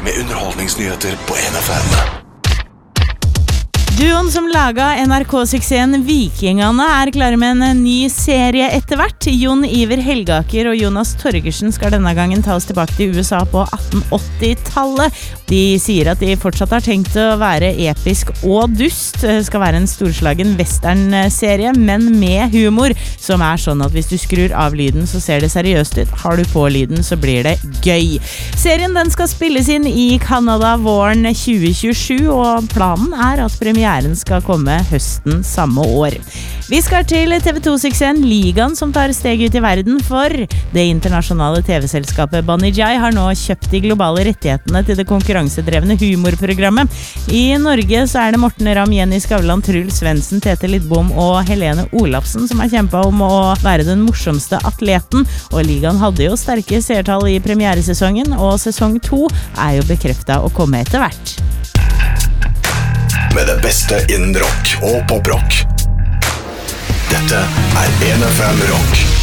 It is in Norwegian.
med underholdningsnyheter på NFM. Duoen som laget NRK-suksessen Vikingene klare med en ny serie etter hvert. Jon Iver Helgaker og Jonas Torgersen skal denne gangen ta oss tilbake til USA på 1880-tallet. De sier at de fortsatt har tenkt å være episk og dust. Det skal være en storslagen western-serie, men med humor, som sånn at hvis du skrur av lyden så ser det seriøst ut. Har du på lyden så blir det gøy. Serien den skal spilles inn i Canada våren 2027, og planen at premieren skal komme høsten samme år. Vi skal til TV2-suksessen Ligaen, som tar steg ut i verden, for det internasjonale TV-selskapet Banijay har nå kjøpt de globale rettighetene til det konkurransedrevne humorprogrammet. I Norge så det Morten Ramm, Jenny Skavlan, Truls Svendsen, Tete Lidbom og Helene Olafsen som har kjempet om å være den morsomste atleten, og Ligaen hadde jo sterke seertall i premieresesongen, og sesong 2 jo bekreftet å komme etter hvert. Med det beste innen rock og poprock. Dette NFM Rock.